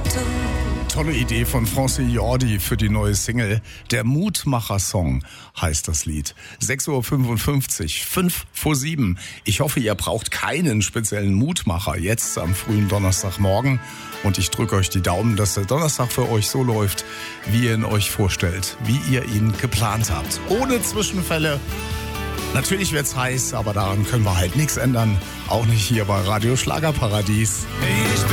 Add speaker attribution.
Speaker 1: Tolle Idee von Francis Jordi für die neue Single. Der Mutmacher-Song heißt das Lied. 6.55 Uhr, 5 vor 7. Ich hoffe, ihr braucht keinen speziellen Mutmacher jetzt am frühen Donnerstagmorgen. Und ich drücke euch die Daumen, dass der Donnerstag für euch so läuft, wie ihr ihn euch vorstellt, wie ihr ihn geplant habt. Ohne Zwischenfälle. Natürlich wird's heiß, aber daran können wir halt nichts ändern. Auch nicht hier bei Radio Schlagerparadies.